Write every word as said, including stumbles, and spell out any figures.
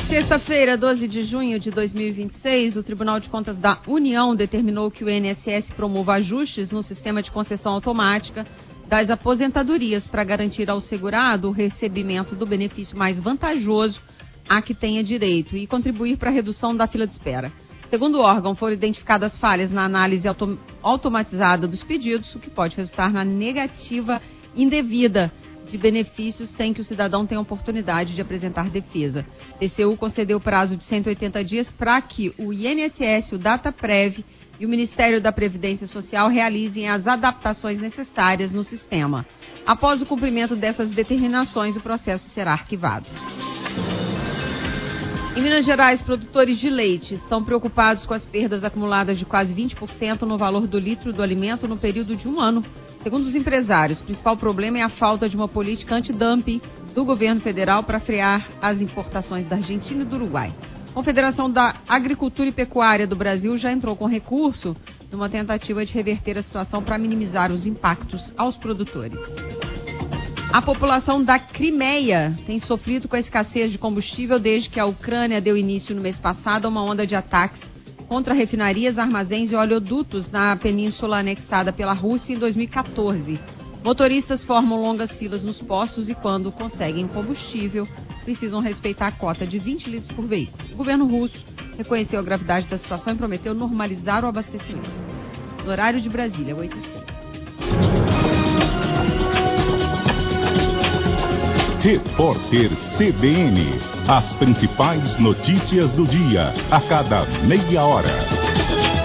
Sexta-feira, doze de junho de dois mil e vinte e seis, o Tribunal de Contas da União determinou que o I N S S promova ajustes no sistema de concessão automática das aposentadorias para garantir ao segurado o recebimento do benefício mais vantajoso a que tenha direito e contribuir para a redução da fila de espera. Segundo o órgão, foram identificadas falhas na análise autom- automatizada dos pedidos, o que pode resultar na negativa indevida de benefícios sem que o cidadão tenha oportunidade de apresentar defesa. T C U concedeu prazo de cento e oitenta dias para que o I N S S, o DataPrev e o Ministério da Previdência Social realizem as adaptações necessárias no sistema. Após o cumprimento dessas determinações, o processo será arquivado. Em Minas Gerais, produtores de leite estão preocupados com as perdas acumuladas de quase vinte por cento no valor do litro do alimento no período de um ano. Segundo os empresários, o principal problema é a falta de uma política antidumping do governo federal para frear as importações da Argentina e do Uruguai. A Confederação da Agricultura e Pecuária do Brasil já entrou com recurso numa tentativa de reverter a situação para minimizar os impactos aos produtores. A população da Crimeia tem sofrido com a escassez de combustível desde que a Ucrânia deu início no mês passado a uma onda de ataques contra refinarias, armazéns e oleodutos na península anexada pela Rússia em dois mil e quatorze. Motoristas formam longas filas nos postos e, quando conseguem combustível, precisam respeitar a cota de vinte litros por veículo. O governo russo reconheceu a gravidade da situação e prometeu normalizar o abastecimento. No horário de Brasília, oito e seis. Repórter C B N. As principais notícias do dia, a cada meia hora.